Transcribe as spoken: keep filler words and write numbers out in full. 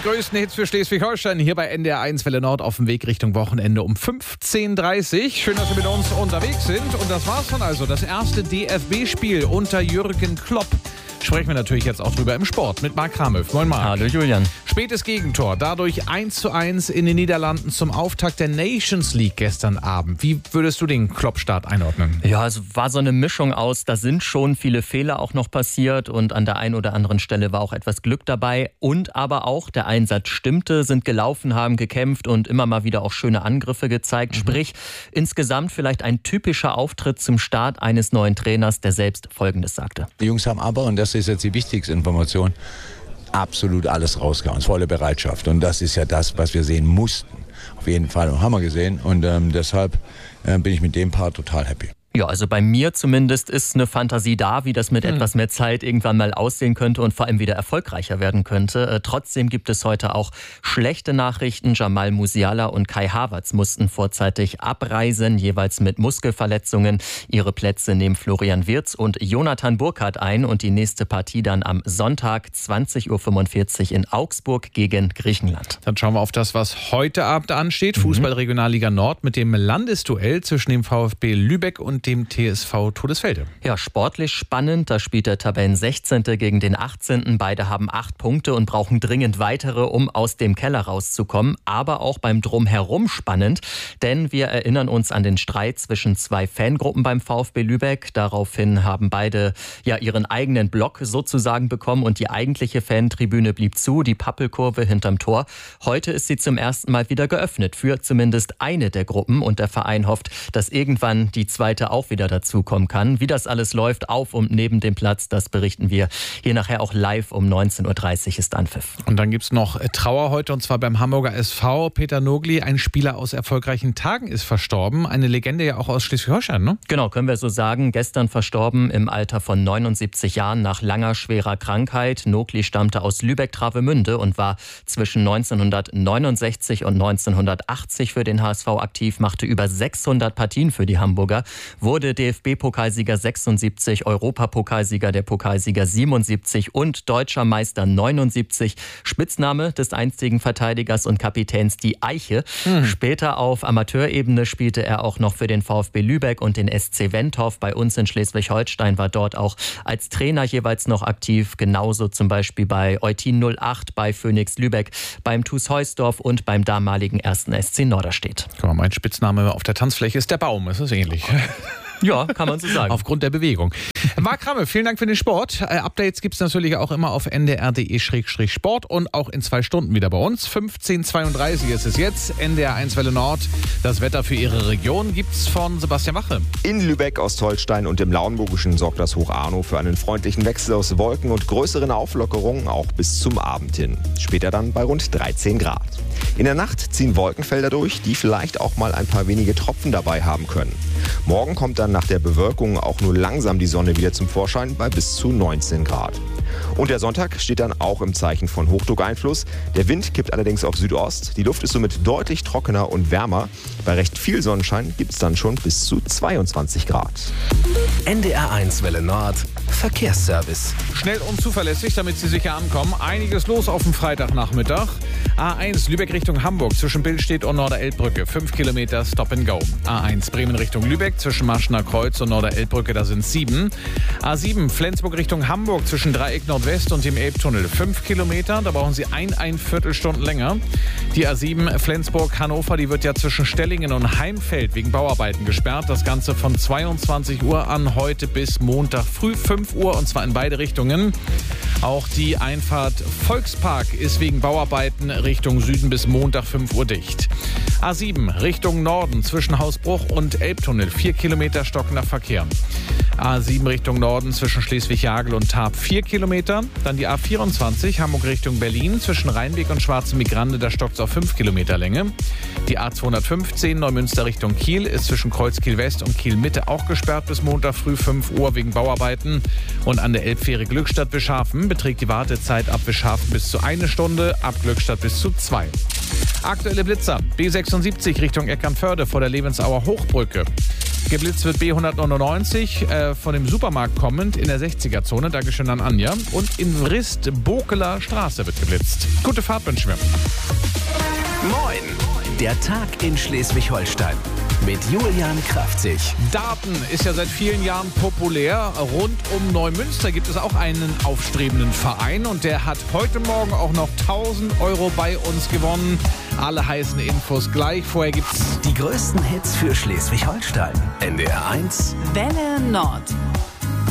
die größten Hits für Schleswig-Holstein hier bei N D R eins Welle Nord auf dem Weg Richtung Wochenende um fünfzehn Uhr dreißig. Schön, dass Sie mit uns unterwegs sind. Und das war's dann also. Das erste D F B-Spiel unter Jürgen Klopp. Sprechen wir natürlich jetzt auch drüber im Sport mit Marc Kramöff. Moin Marc. Hallo Julian. Spätes Gegentor, dadurch eins zu eins in den Niederlanden zum Auftakt der Nations League gestern Abend. Wie würdest du den Klopp-Start einordnen? Ja, also war so eine Mischung aus, da sind schon viele Fehler auch noch passiert und an der einen oder anderen Stelle war auch etwas Glück dabei und aber auch der Einsatz stimmte, sind gelaufen, haben gekämpft und immer mal wieder auch schöne Angriffe gezeigt. Mhm. Sprich, insgesamt vielleicht ein typischer Auftritt zum Start eines neuen Trainers, der selbst Folgendes sagte. Die Jungs haben aber, und das ist jetzt die wichtigste Information, absolut alles rausgehauen, volle Bereitschaft. Und das ist ja das, was wir sehen mussten. Auf jeden Fall haben wir gesehen. Und ähm, deshalb äh, bin ich mit dem Part total happy. Ja, also bei mir zumindest ist eine Fantasie da, wie das mit mhm. etwas mehr Zeit irgendwann mal aussehen könnte und vor allem wieder erfolgreicher werden könnte. Äh, trotzdem gibt es heute auch schlechte Nachrichten. Jamal Musiala und Kai Havertz mussten vorzeitig abreisen, jeweils mit Muskelverletzungen. Ihre Plätze nehmen Florian Wirtz und Jonathan Burkhardt ein und die nächste Partie dann am Sonntag zwanzig Uhr fünfundvierzig in Augsburg gegen Griechenland. Dann schauen wir auf das, was heute Abend ansteht. Mhm. Fußball-Regionalliga Nord mit dem Landesduell zwischen dem VfB Lübeck und dem T S V Todesfelde. Ja, sportlich spannend. Da spielt der Tabellen-sechzehnte gegen den achtzehnten Beide haben acht Punkte und brauchen dringend weitere, um aus dem Keller rauszukommen. Aber auch beim Drumherum spannend, denn wir erinnern uns an den Streit zwischen zwei Fangruppen beim VfB Lübeck. Daraufhin haben beide ja ihren eigenen Block sozusagen bekommen und die eigentliche Fantribüne blieb zu, die Pappelkurve hinterm Tor. Heute ist sie zum ersten Mal wieder geöffnet für zumindest eine der Gruppen und der Verein hofft, dass irgendwann die zweite auch wieder dazukommen kann. Wie das alles läuft auf und neben dem Platz, das berichten wir hier nachher auch live um neunzehn Uhr dreißig ist Anpfiff. Und dann gibt es noch Trauer heute und zwar beim Hamburger S V. Peter Nogli, ein Spieler aus erfolgreichen Tagen, ist verstorben. Eine Legende ja auch aus Schleswig-Holstein, ne? Genau, können wir so sagen. Gestern verstorben im Alter von neunundsiebzig Jahren nach langer, schwerer Krankheit. Nogli stammte aus Lübeck-Travemünde und war zwischen neunzehnhundertneunundsechzig und neunzehnhundertachtzig für den H S V aktiv, machte über sechshundert Partien für die Hamburger, wurde D F B-Pokalsieger sechsundsiebzig, Europapokalsieger der Pokalsieger siebenundsiebzig und Deutscher Meister neunundsiebzig. Spitzname des einstigen Verteidigers und Kapitäns die Eiche. Mhm. Später auf Amateurebene spielte er auch noch für den VfB Lübeck und den S C Wentorf. Bei uns in Schleswig-Holstein war dort auch als Trainer jeweils noch aktiv. Genauso zum Beispiel bei Eutin null acht, bei Phoenix Lübeck, beim TuS Heusdorf und beim damaligen ersten S C Norderstedt. Guck mal, mein Spitzname auf der Tanzfläche ist der Baum. Ist das ähnlich? Ja, kann man so sagen. Aufgrund der Bewegung. Marc Kramöff, vielen Dank für den Sport. Äh, Updates gibt es natürlich auch immer auf n d r punkt d e Sport und auch in zwei Stunden wieder bei uns. fünfzehn Uhr zweiunddreißig ist es jetzt. N D R eins Welle Nord. Das Wetter für Ihre Region gibt's von Sebastian Wache. In Lübeck, Ostholstein und im Lauenburgischen sorgt das Hoch Arno für einen freundlichen Wechsel aus Wolken und größeren Auflockerungen, auch bis zum Abend hin. Später dann bei rund dreizehn Grad. In der Nacht ziehen Wolkenfelder durch, die vielleicht auch mal ein paar wenige Tropfen dabei haben können. Morgen kommt dann nach der Bewölkung auch nur langsam die Sonne wieder zum Vorschein bei bis zu neunzehn Grad. Und der Sonntag steht dann auch im Zeichen von Hochdruckeinfluss. Der Wind kippt allerdings auf Südost. Die Luft ist somit deutlich trockener und wärmer. Bei recht viel Sonnenschein gibt es dann schon bis zu zweiundzwanzig Grad. N D R eins Welle Nord Verkehrsservice. Schnell und zuverlässig, damit Sie sicher ankommen. Einiges los auf dem Freitagnachmittag. A eins Lübeck Richtung Hamburg zwischen Billstedt und Norderelbbrücke. fünf Kilometer Stop and Go. A eins Bremen Richtung Lübeck zwischen Marschener Kreuz und Norderelbbrücke, da sind sieben. A sieben Flensburg Richtung Hamburg zwischen Dreieck Nordwest und dem Elbtunnel. fünf Kilometer, da brauchen Sie ein, ein Viertelstunden länger. Die A sieben Flensburg-Hannover, die wird ja zwischen Stellingen und Heimfeld wegen Bauarbeiten gesperrt. Das Ganze von zweiundzwanzig Uhr an heute bis Montag früh fünf Uhr und zwar in beide Richtungen. Auch die Einfahrt Volkspark ist wegen Bauarbeiten Richtung Süden bis Montag fünf Uhr dicht. A sieben Richtung Norden zwischen Hausbruch und Elbtunnel. vier Kilometer stockender Verkehr. A sieben Richtung Norden zwischen Schleswig-Jagel und Tarp vier Kilometer. Dann die A vierundzwanzig Hamburg Richtung Berlin zwischen Rheinweg und Schwarze Migrande, da stockt es auf fünf Kilometer Länge. Die A zweihundertfünfzehn Neumünster Richtung Kiel ist zwischen Kreuzkiel West und Kiel Mitte auch gesperrt bis Montag früh fünf Uhr wegen Bauarbeiten. Und an der Elbfähre Glückstadt-Wischhafen beträgt die Wartezeit ab Wischhafen bis zu eine Stunde, ab Glückstadt bis zu zwei. Aktuelle Blitzer. B sechsundsiebzig Richtung Eckernförde vor der Lebensauer Hochbrücke. Geblitzt wird B hundertneunundneunzig äh, von dem Supermarkt kommend in der sechziger-Zone. Dankeschön an Anja. Und in Wrist Bokeler Straße wird geblitzt. Gute Fahrt wünschen wir. Moin! Der Tag in Schleswig-Holstein mit Julian Kraftzig. Daten ist ja seit vielen Jahren populär. Rund um Neumünster gibt es auch einen aufstrebenden Verein und der hat heute Morgen auch noch tausend Euro bei uns gewonnen. Alle heißen Infos gleich. Vorher gibt's Die größten Hits für Schleswig-Holstein. N D R eins Welle Nord.